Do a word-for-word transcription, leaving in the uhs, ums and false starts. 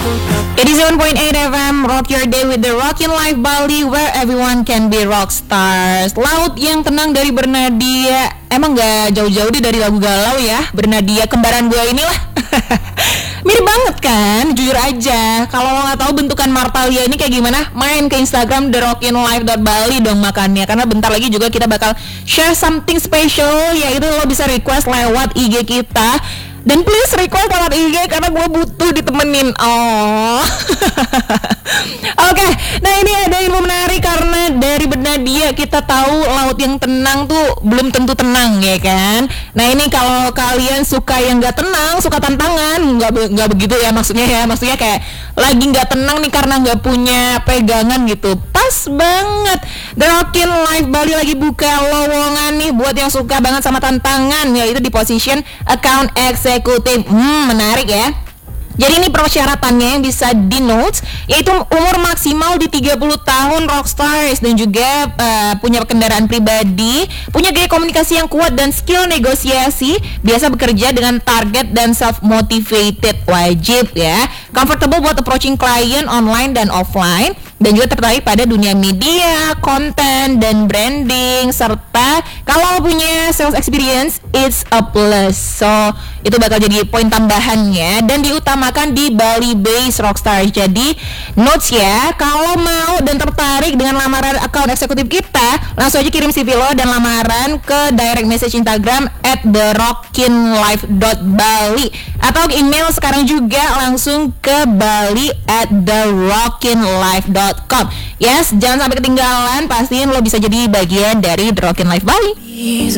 eighty-seven point eight F M, rock your day with the Rockin' Life Bali, where everyone can be rock stars. Laut yang tenang dari Bernadia. Emang gak jauh-jauh deh dari lagu galau ya, Bernadia, kembaran gue inilah. Mirip banget kan, jujur aja. Kalau lo gak tahu bentukan Martalia ini kayak gimana, main ke Instagram the rockin life dot bali dong makannya. Karena bentar lagi juga kita bakal share something special, yaitu lo bisa request lewat I G kita. Dan please request lewat I G karena gue butuh ditemenin. Oh. Oke, okay. Nah ini ada ilmu menarik karena dari Bernadia kita tahu laut yang tenang tuh belum tentu tenang ya kan. Nah ini kalau kalian suka yang nggak tenang, suka tantangan, nggak nggak begitu ya maksudnya ya, maksudnya kayak lagi nggak tenang nih karena nggak punya pegangan gitu. Pas banget, The Rockin' Life Bali lagi buka lowongan nih buat yang suka banget sama tantangan, yaitu di position account executive. Hmm, menarik ya. Jadi ini persyaratannya yang bisa di notes, yaitu umur maksimal di tiga puluh tahun, rockstars, dan juga uh, punya kendaraan pribadi, punya gaya komunikasi yang kuat dan skill negosiasi, biasa bekerja dengan target dan self-motivated, wajib ya, comfortable buat approaching client online dan offline, dan juga tertarik pada dunia media, konten, dan branding, serta kalau punya sales experience, it's a plus. So, itu bakal jadi poin tambahannya, dan diutamakan di Bali Base Rockstars. Jadi, notes ya, kalau mau dan tertarik dengan lamaran account eksekutif kita, langsung aja kirim C V lo dan lamaran ke direct message Instagram at the rockin life dot bali, atau email sekarang juga langsung ke bali at the rockin life dot com. Yes, jangan sampai ketinggalan, pastiin lo bisa jadi bagian dari The Rockin' Life Bali.